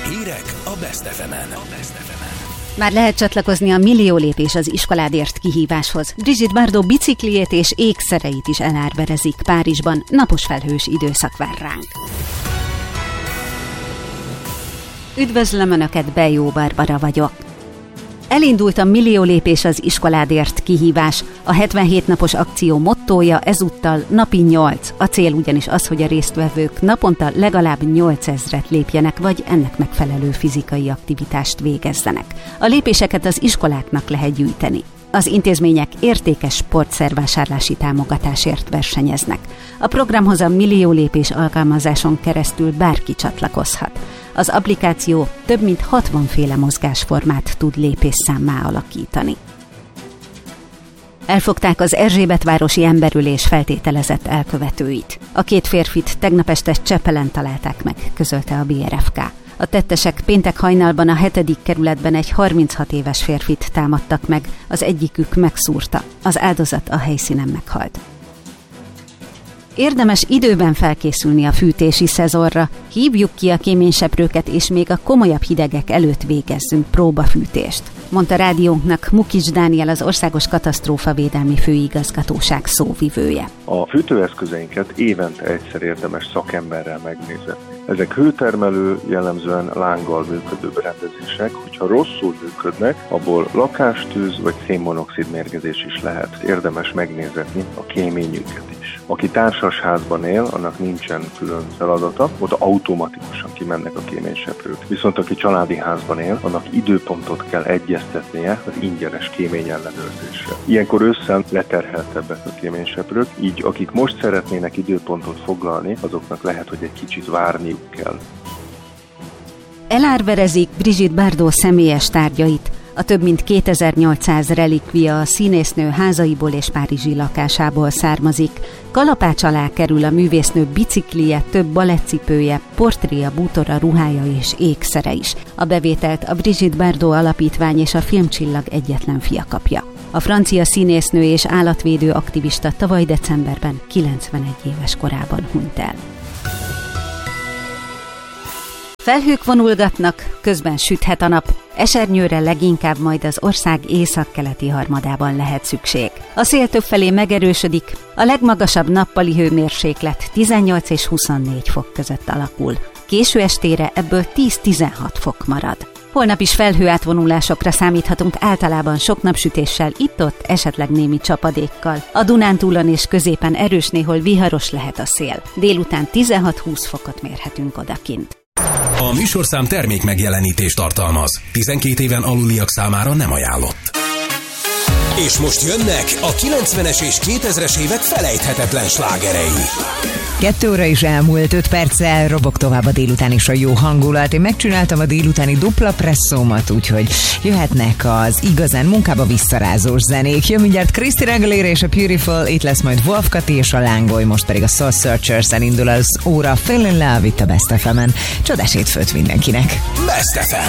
Hírek a Best FM-en. Már lehet csatlakozni a Millió lépés az iskoládért kihíváshoz. Brigitte Bardot bicikliét és ékszereit is elárverezik Párizsban. Napos felhős időszak vár ránk. Üdvözlöm Önöket, Bejó Barbara vagyok. Elindult a Millió lépés az iskoládért kihívás. A 77 napos akció mottója ezúttal napi 8. A cél ugyanis az, hogy a résztvevők naponta legalább 8000-et lépjenek, vagy ennek megfelelő fizikai aktivitást végezzenek. A lépéseket az iskoláknak lehet gyűjteni. Az intézmények értékes sportszervásárlási támogatásért versenyeznek. A programhoz a Millió lépés alkalmazáson keresztül bárki csatlakozhat. Az applikáció több mint 60 féle mozgásformát tud lépésszámmá alakítani. Elfogták az Erzsébetvárosi emberölés feltételezett elkövetőit. A két férfit tegnap este Csepelen találták meg, közölte a BRFK. A tettesek péntek hajnalban a 7. kerületben egy 36 éves férfit támadtak meg, az egyikük megszúrta. Az áldozat a helyszínen meghalt. Érdemes időben felkészülni a fűtési szezonra, hívjuk ki a kéményseprőket, és még a komolyabb hidegek előtt végezzünk próbafűtést, mondta rádiónknak Mukics Dániel, az Országos Katasztrófavédelmi Főigazgatóság szóvivője. A fűtőeszközeinket évente egyszer érdemes szakemberrel megnézni. Ezek hőtermelő, jellemzően lánggal működő berendezések, hogyha rosszul működnek, abból lakástűz vagy szénmonoxid mérgezés is lehet. Érdemes megnézetni a kéményünket is. Aki társasházban él, annak nincsen külön feladata, ott automatikusan kimennek a kéményseprők. Viszont aki családi házban él, annak időpontot kell egyeztetnie az ingyenes kéményellenőrzésre. Ilyenkor ősszel leterheltebbek a kéményseprők, így akik most szeretnének időpontot foglalni, azoknak lehet, hogy egy kicsit várniuk kell. Elárverezik Brigitte Bardot személyes tárgyait. A több mint 2800 relikvia a színésznő házaiból és párizsi lakásából származik. Kalapács alá kerül a művésznő biciklije, több balettcipője, portréja, bútora, ruhája és ékszere is. A bevételt a Brigitte Bardot Alapítvány és a Filmcsillag egyetlen fia kapja. A francia színésznő és állatvédő aktivista tavaly decemberben 91 éves korában hunyt el. Felhők vonulgatnak, közben süthet a nap. Esernyőre leginkább majd az ország északkeleti harmadában lehet szükség. A szél többfelé megerősödik, a legmagasabb nappali hőmérséklet 18 és 24 fok között alakul. Késő estére ebből 10-16 fok marad. Holnap is felhőátvonulásokra számíthatunk, általában sok napsütéssel, itt-ott esetleg némi csapadékkal. A Dunántúlon és középen erős, néhol viharos lehet a szél. Délután 16-20 fokot mérhetünk odakint. A műsorszám termék megjelenítést tartalmaz. 12 éven aluliak számára nem ajánlott. És most jönnek a 90-es és 2000-es évek felejthetetlen slágerei. 2 óra is elmúlt, 5 perccel robog tovább a délután is a jó hangulat. Én megcsináltam a délutáni dupla presszómat, úgyhogy jöhetnek az igazán munkába visszarázós zenék. Jön mindjárt Christina Aguilera és a Beautiful, itt lesz majd Wolf Kati és a Lángoly, most pedig a Soul Searchers-en indul az óra. Fall in Love itt a Best FM-en. Csodás hétfőt mindenkinek! Best FM.